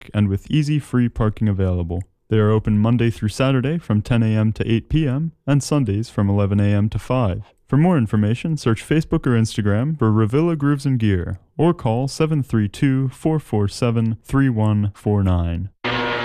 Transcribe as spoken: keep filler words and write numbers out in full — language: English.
and with easy free parking available. They are open Monday through Saturday from ten a.m. to eight p.m. and Sundays from eleven a.m. to five. For more information, search Facebook or Instagram for Revilla Grooves and Gear or call seven three two, four four seven, three one four nine.